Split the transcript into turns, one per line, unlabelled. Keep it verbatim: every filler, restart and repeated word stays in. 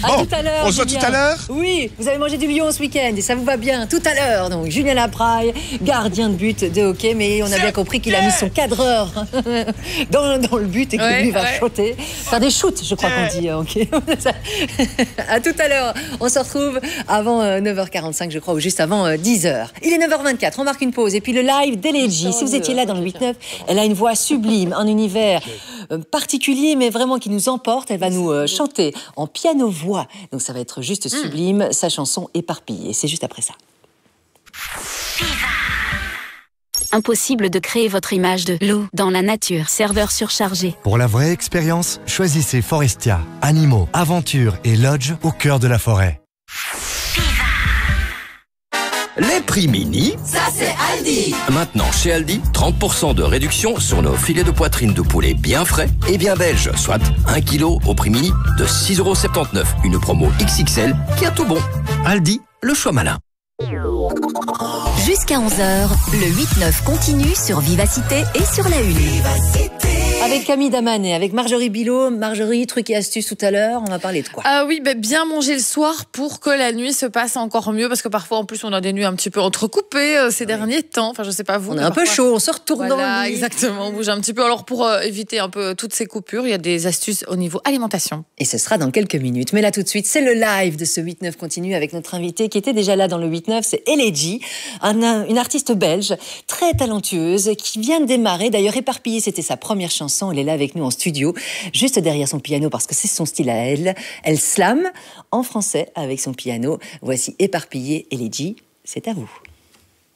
À
Bon,
tout à l'heure.
on se voit
Julien.
tout à l'heure.
Oui, vous avez mangé du lion ce week-end et ça vous va bien. Tout à l'heure, donc Julien Lapraille, gardien de but de hockey, mais on a bien compris qu'il a mis son cadreur dans, dans le but et que
Ouais,
lui va
ouais.
shooter. Faire des shoots, je crois qu'on dit. Ok. À tout à l'heure. On se retrouve avant euh, neuf heures quarante-cinq, je crois, ou juste avant euh, dix heures. Il est neuf heures vingt-quatre, on marque une pause. Et puis le live d'Elegy. Si vous étiez là dans le huit neuf, elle a une voix sublime, un univers euh, particulier, mais vraiment qui nous emporte. Elle va nous euh, chanter en piano-voix. Donc ça va être juste sublime, sa chanson éparpillée. C'est juste après ça.
Impossible de créer votre image de loup dans la nature. Serveur surchargé.
Pour la vraie expérience, choisissez Forestia. Animaux, aventures et lodge au cœur de la forêt.
Les prix mini,
ça c'est Aldi.
Maintenant chez Aldi, trente pour cent de réduction sur nos filets de poitrine de poulet bien frais et bien belges, soit un kilo au prix mini de six euros soixante-dix-neuf. Une promo X X L qui a tout bon. Aldi, le choix malin.
Jusqu'à onze heures, le huit neuf continue sur Vivacité et sur la Une.
Avec Camille Daman et avec Marjorie Bilot. Marjorie, truc et astuce tout à l'heure, on va parler de quoi?
Ah oui, bah bien manger le soir pour que la nuit se passe encore mieux, parce que parfois en plus on a des nuits un petit peu entrecoupées euh, ces oui. derniers temps. Enfin, je sais pas vous.
On est un
parfois...
peu chaud, on se retourne
voilà,
dans le lit.
Exactement, on bouge un petit peu. Alors pour euh, éviter un peu toutes ces coupures, il y a des astuces au niveau alimentation.
Et ce sera dans quelques minutes. Mais là tout de suite, c'est le live de ce huit neuf continue avec notre invité qui était déjà là dans le huit neuf, c'est Elegy, un, une artiste belge très talentueuse qui vient de démarrer. D'ailleurs, Éparpillée, c'était sa première chanson. Elle est là avec nous en studio, juste derrière son piano parce que c'est son style à elle. Elle slame en français avec son piano. Voici Éparpillée, Elegy, c'est à vous.